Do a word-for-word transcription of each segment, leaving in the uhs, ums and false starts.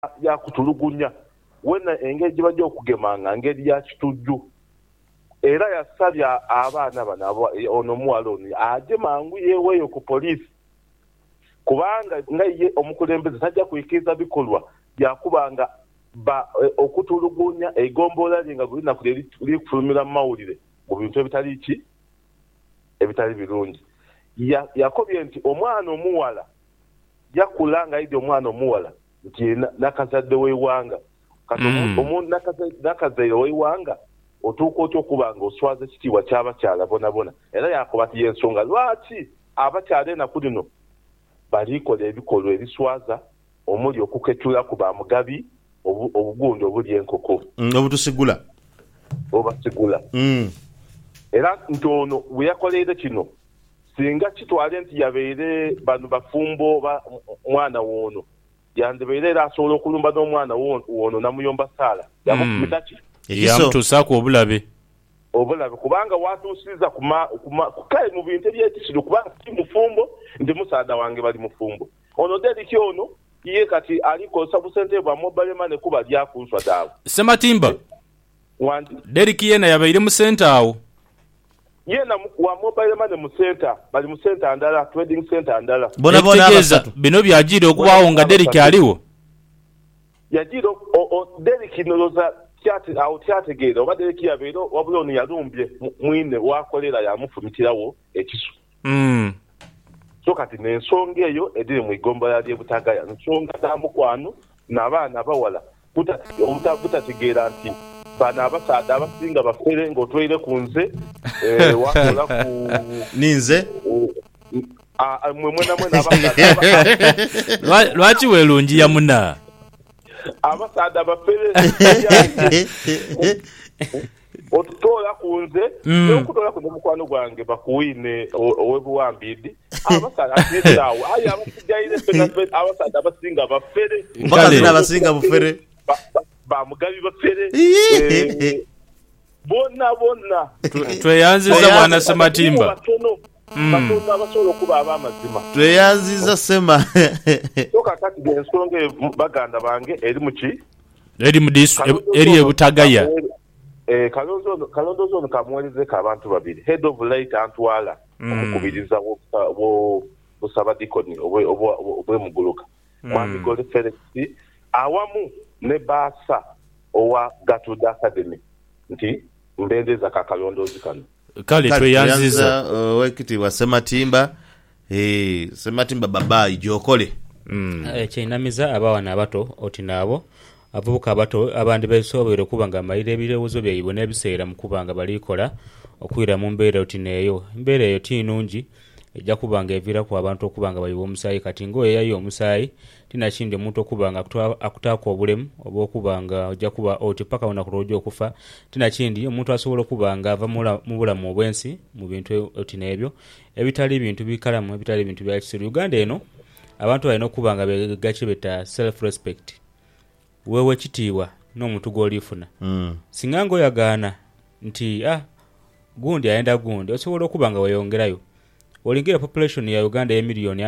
ya kutulugunya wena engeri gye bajja okugemanga ngeri ya kitujju era yasabya abaana bano ono muwala ono aje mangu yeweeyo ku poliisi kubanga nga ye omukulembeze tajja kuyikiriza bikolwa byakubanga ba okutulugunya egombola linga bulina kuli likufulumira mu mawulire mu bintu ebitali ki ebitali birungi yakobye nti omwana omuwala yakula nga yidi omwana omuwala nti nakazadde w'eiwanga kati omuntu nakazadde w'eiwanga otuuka otya okubanga oswaza ekitiibwa ky'abakyala bonabona era yakoba ti yensonga lwaki abakyala enaku lino balikola ebikolwa ebiswaza omuli okuketula ku bamugabi obugundi obuli enkoko obutusigula obasigula era nti ono bwe yakoleere kino singa kitwale nti yabeere bano bafumbo oba mwana woono yandibeere era asobola okulumba n'omwana woono namuyomba saala yamufumita ki yamutuusaako obulabe obulabe kubanga watuusiriza kale mu bintu ebyekisiru kubanga si mufumbo ndi musaada wange bali mufumbo ono deriki ono iye kati alikosa busente bwa mobile money kuba lyakunswa daawe Sematimba deriki yena yabaire mu center awo yena wa mobile money mu center bali mu center ndala trading center ndala bona bona abasatu bino byajire okubawo nga deriki aliwo yajiro o deriki noloza kyati awo kyategeera oba deriki yabeero wabula ono yalumbye mwine wakolera yamufumitirawo ekisu mm. so kati n'ensonga eyo ediri mu igombola ly'ebutagaya nsonga za mukwano n'abaana abawala butategeera nti bano abasaada abasinga bafere ng'otwaire ku nze wakola ku ninze mwemwe namwe n'abasaada lwaki welungi ya muna abasaada bafere otutola kunze okutola kunze mukwano gwange bakuwine owebuwambidi abasaada atirawo ayi abasigaire fena abasaada abasinga bafere bakazi n'abasinga bufere bamugabi bafere bonna bonna tweyanziza mwana Sematimba batono abasobola okuba ab'amazima tweyanziza sema toka kati ensonga baganda bange eri muki eri mu eri ebutagaya Eh kalonzo kalonzo ono kamweleze ka abantu babiri head of light Antwala okubiriza wo busaba dikoni obwe obwe muguluka mwami gole Felix awamu ne basa owa Gatuda Academy nti mbendeza ka kalondozi kano kale tweyanziza wekiti wa Sematimba eh Sematimba baba ijokole mm eh chinamiza abawana abato otinabo avubuka abato abandi besobera kubanga amayire ebirewozo byayibona ebiseera mu kubanga balikola okwira mu mbeera otineeyo mbeera eyo tinungi ejja kubanga evira ku abantu okubanga bayiwa omusaayi kati ngoye yayo omusaayi tinakindi omuntu okubanga akutaako obulemu oba okubanga ojja kuba oti paka onakuloja okufa tinakindi omuntu asobola okubanga ava mu bulamu obwensi mu bintu otineebyo ebitali bintu bikalamu ebitali bintu bya kisiru Uganda eno abantu balina okubanga begakibeta self respect wewe kitiibwa n'omuntu gw'olifuna mm. singa ngoyagaana nti ah gundi ayenda gundi osobola okubanga weyongerayo olingira population ya Uganda ya milioni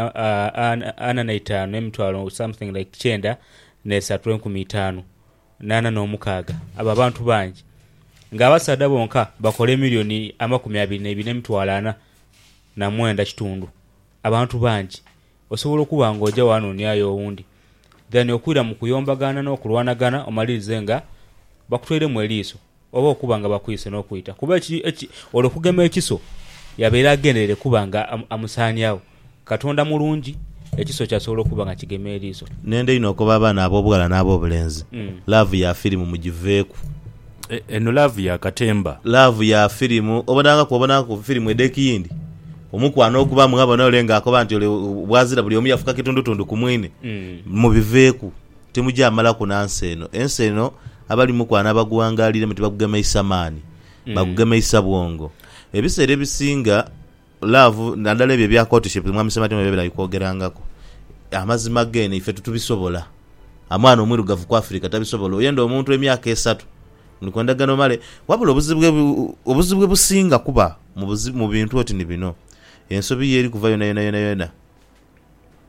ana na itaano emitwalo something like chenda nesatu enkumi itaano nana n'omukaaga abo abantu bangi ng'abasaada bonka bakole milioni amakumi abiri n'ebiri n'emitwalo ana na mwenda kitundu abantu bangi osobola okubanga ojja wanoonyayo owundi then okwira mu kuyombagana n'okulwanagana omalirize nga bakutwere mu eriiso oba okubanga bakuyise n'okuyita kuba eki olwokugema ekiso yabeera agenderere kubanga am, amusaanyawo Katonda mulungi ekiso kyasobola okubanga kigema eriiso nende ino okuba abaana ab'obuwala n'ab'obulenzi mm. laavu ya firimu mugiveeku eno e, laavu ya katemba laavu ya firimu obonanga kubonanga ku firimu edekiyindi omukwano okuba mwaba n'olenga akoba nti bwazira buli omu yafuka kitundu tundu ku mwine mm. mubiveeku temujja amala ku nansi eno ensi eno abali mukwana abaguwangalire mu tibakugemaisa maani mm. bakugemaisa bwongo ebiseera ebisinga laavu naddala ebyo ebya courtship mwami Sematimba ebyo byalikwogerangako amazima gene ife tutubisobola amwana omwirugavu ku Africa tabisobola oyenda omuntu emyaka esatu nikwendagano male wabula obuzibwe obuzibwe businga kuba mu bintu oti ni bino ensobi yeri kuva yona yona yona yona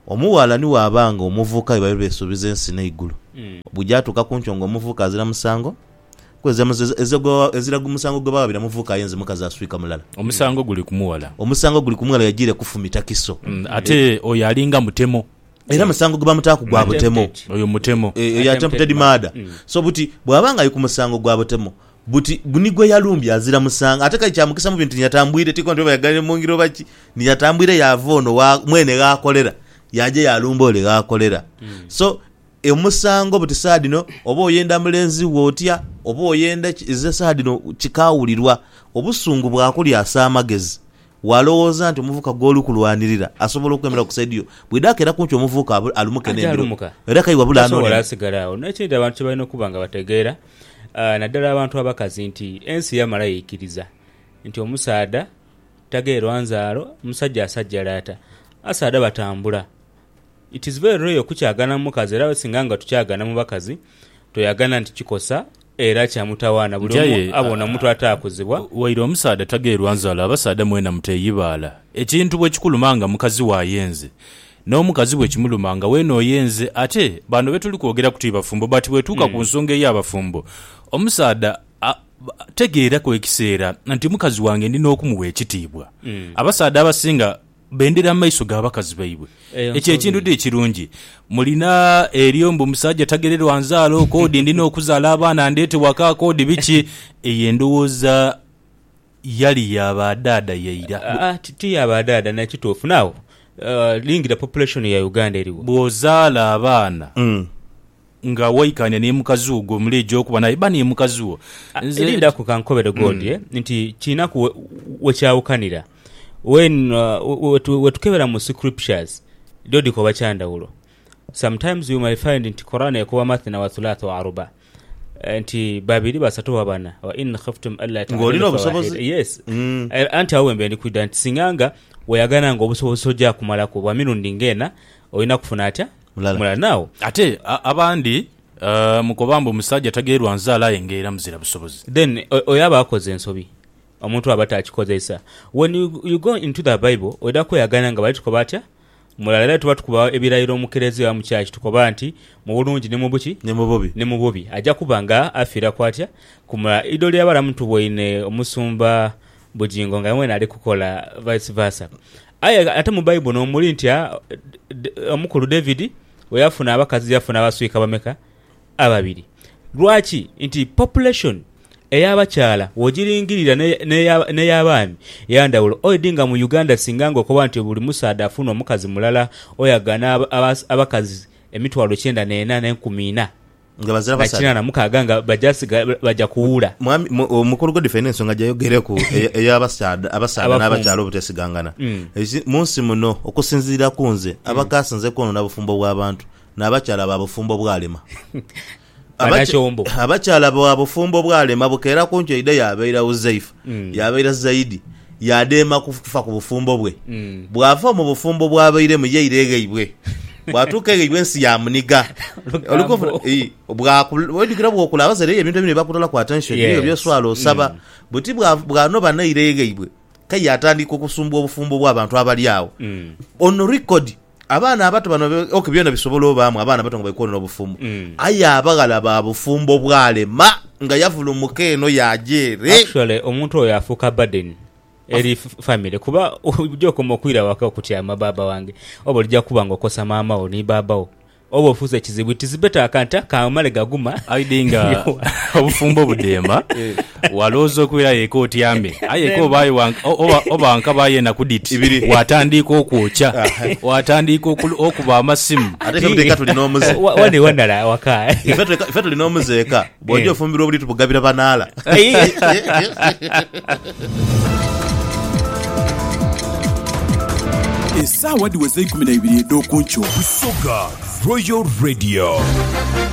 omuwala ni wabanga omuvuka bwe besubiza ensi n'eigulu mm. bujatuka kunchongo omuvuka azira musango kweza ezogo eziragu musango gwe babira muvuka ayenze mukaza aswika mulala omusango guli kumuwala omusango guli kumuwala yagire kufumita kiso mm. ate oyo alinga mutemo era musango gwe bamutaka gwa butemo oyo mutemo e, ya attempted murder mm. so buti bwabanga ayi ku musango gwa butemo buti bunigwe yalumbya azira musanga ate kai kyamukisa mu bintu nyatambwire tiko ndo bayagane mungiro baki ni yatambwire yavono wa mwene gakolera yaje yalumba ole gakolera mm. so emusango buti sadino oba oyenda mulenzi wotya oba oyenda ize sadino kikawulirwa obusungu bwakuli asamagezi walowooza nti omuvuka gw'olukulwanirira asobola okwemera ku saidi yo bwidaka era kunki omuvuka alumuke n'embiro era kayiwa bulaano asigalawo n'ekindi abantu kye balina okuba nga bategeera uh, naddala abantu abakazi nti ensi yamala yiikiriza nti omusaada tageerwa nzaalo omusajja asajjalaata asaada batambula. It is very rare okukyagana mu mukazi era singa nga tukyagana mu bakazi toyagana nti kikosa era kyamutawaana buli omu abona muntu ataakuzibwa waire omusaada tageerwa nzaala abasaada mwena muteeyibaala ekintu bwe kikulumanga mukazi wayenze n'omukazi bwe kimulumanga weeno oyenze ate bano betuli kwogera kuti bafumbo bati bwetuuka mm. ku nsonga ey'abafumbo omusaada tegeera ku ekiseera nti mukazi wange ndina okumuwa ekitiibwa mm. abasaada abasinga bendera maiso g'abakazi baibwe ekyo ekintu de kirungi mulina eriyombo musajja tagererwa nzaalo kodi ndina okuzaala abaana ndeete waka kodi biki eyendowooza yali yabadada yaira ah titi yabadada na kituufu nawo uh, lingira population ya Uganda eriwo bwozaala abaana mm. nga waikanya ne mukazi ugo mulejo okuba naye bani mukazi uwo nzinda ku kankobere gold mm. nti kina ku wekyawukanira when uh, wetukebera mu scriptures dodi ko bachanda ulo sometimes you might find in Quran yakuwa mathna wa thulatha wa aruba anti babiri basatu wabana wa in khaftum alla ta'lamu yes mm. anti awembe ndi kuidanti singanga wayagana ngo obusobosoja kumalako bwa mirundi ngena oyina kufuna atya mulala nawo ate abandi uh, mukobambo musajja tageerwa nzaala yengeera muzira busobozi then oyaba akoze ensobi omuntu abata akikozesa when you, you go into the Bible odako yagana nga bali tukobatya mulala tuba tukuba ebirayiro omukerezi wa mukyaki tukoba nti mu bulungi ne mu buki ne mu bubi ne mu bubi ajja kubanga afira kwatya kumula idoli yabala muntu boine omusumba bujingo nga mwena ali kukola vice versa aya ate mu Bible no muri nti omukulu David oyafuna abakazi yafuna abaswika bameka ababiri lwaki nti population eyabakyala wogiringirira ne yabaami yandawulo oyidinga mu Uganda singanga okuba nti buli musaada afuna omukazi mulala oyagana abakazi emitwalo kyenda n'ena n'enkumi ina nga bazira basada na mukaga nga bajasiga baja kuwula mwami omukulu go defense nga jayogere ku eyabasada abasada n'abakyala obutesigangana munsi muno okusinzira kunze abakasinze kono nabufumbo bw'abantu n'abakyala babufumbo bwalema abachombo abachala bwabufumbo bwalema bukera kunje ide yabeera uzaifu mm. yabeera zaidi yadema kufa ku bufumbo bwe mm. bwafa mu bufumbo bwabeire mu yeyiregeibwe bwatukegeibwe ensi ya muniga olikufu eh bwa wedigira bwo kulaba zere ebintu ebine bakutola ku attention yes. Byo byoswalo osaba mm. buti bwa bwano banayiregeibwe kai yatandika okusumba obufumbo bw'abantu abali awo mm. on record abaana abato bano okubyona bisobola obamu abaana abato ngo bayikono n'obufumbo mm. aya abagala ba bufumbo bwalema nga yavulumuka eno yajere actually omuntu oyo afuka burden eri family kuba ujjo komokwira waka okutya mababa wange obo lijja kuba ngo kosa mama oni baba o obo fuza kizibu it is better akanta kamale gaguma aidinga obufumbo budema walozo kwira yekoti yame ayeko bayi oba oba nkabaye na kuditi watandika okwocha watandika okuba amasimu ate kabika tuli nomuze wani wandala waka ifeto ifeto linomuzeka bojo fumbiro buli tubugabira banala Esa wadi wazai kumi na ibiri edo kuncho Busoga Royal Radio.